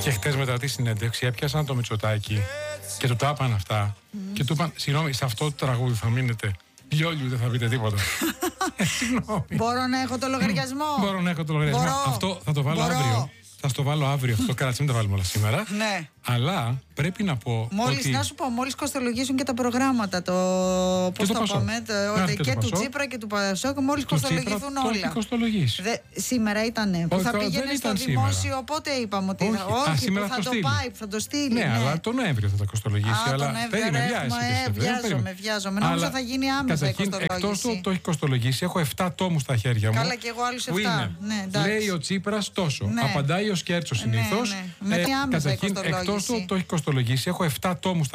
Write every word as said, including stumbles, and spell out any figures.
Και χτες μετά τη συνέντευξη έπιασαν το Μητσοτάκη και του τα είπαν αυτά. Mm. Και του είπαν, συγγνώμη, σε αυτό το τραγούδι θα μείνετε. Λιόλιου δεν θα πείτε τίποτα. ε, συγγνώμη. Μπορώ να έχω το λογαριασμό. Μπορώ να έχω το λογαριασμό. Μπορώ. Αυτό θα το βάλω Μπορώ. αύριο. Θα στο βάλω αύριο αυτό. Καλά, μην τα βάλουμε όλα σήμερα. Ναι. Αλλά πρέπει να πω. Μόλις, ότι... να σου πω, μόλις κοστολογήσουν και τα προγράμματα. Το. Πώς το πάμε, το, ναι, και, και του Τσίπρα και του Πασόκ, μόλις κοστολογηθούν Τσίπρα, όλα. Το κοστολογήσει. Δε, σήμερα ήταν. Που θα πήγαινε στο δημόσιο, οπότε είπαμε ότι. Όχι, όχι, α, που σήμερα θα το, το στείλει. πάει, που θα το στείλει. Ναι, ναι, αλλά το Νοέμβριο θα τα κοστολογήσει. Α, αλλά περίμενε, βιάζομαι, βιάζομαι. Νόμιζα θα γίνει άμεσα η κοστολόγηση. Εκτός του το έχει κοστολογήσει, έχω επτά τόμους στα χέρια μου. Καλά, και εγώ άλλους επτά. Λέει ο Τσίπρας τόσο. Απαντάει ο Σκέρτσο συνήθως. Με τι άμεσα η Καταρχήν, εκτός του το έχει κοστολογήσει, έχω επτά τόμους